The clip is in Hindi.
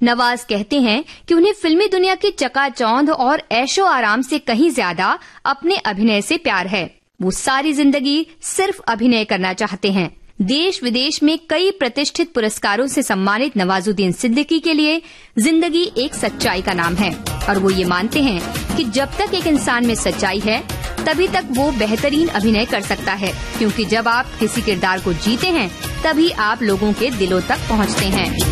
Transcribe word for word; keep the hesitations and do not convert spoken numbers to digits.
नवाज कहते हैं कि उन्हें फिल्मी दुनिया की चकाचौंध और ऐशो आराम से कहीं ज्यादा अपने अभिनय से प्यार है। वो सारी जिंदगी सिर्फ अभिनय करना चाहते हैं। देश विदेश में कई प्रतिष्ठित पुरस्कारों से सम्मानित नवाजुद्दीन सिद्दीकी के लिए जिंदगी एक सच्चाई का नाम है और वो ये मानते हैं कि जब तक एक इंसान में सच्चाई है तभी तक वो बेहतरीन अभिनय कर सकता है, क्योंकि जब आप किसी किरदार को जीते हैं तभी आप लोगों के दिलों तक पहुंचते हैं।